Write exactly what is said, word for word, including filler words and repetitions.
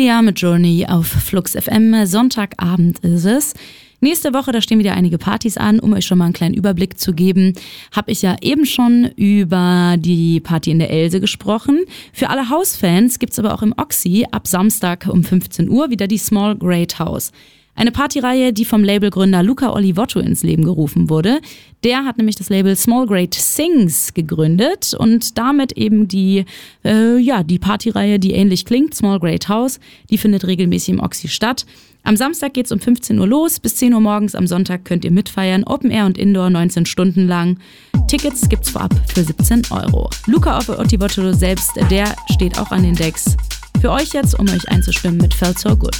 Emilia mit Journey auf Flux F M. Sonntagabend ist es. Nächste Woche, da stehen wieder einige Partys an. Um euch schon mal einen kleinen Überblick zu geben, habe ich ja eben schon über die Party in der Else gesprochen. Für alle House-Fans gibt's aber auch im Oxy ab Samstag um fünfzehn Uhr wieder die Small Great House. Eine Partyreihe, die vom Labelgründer Luca Olivotto ins Leben gerufen wurde. Der hat nämlich das Label Small Great Sings gegründet und damit eben die, äh, ja, die Partyreihe, die ähnlich klingt, Small Great House, die findet regelmäßig im Oxy statt. Am Samstag geht's um fünfzehn Uhr los, bis zehn Uhr morgens. Am Sonntag könnt ihr mitfeiern, Open Air und Indoor, neunzehn Stunden lang. Tickets gibt's vorab für siebzehn Euro. Luca Olivotto selbst, der steht auch an den Decks. Für euch jetzt, um euch einzustimmen mit Felt So Good.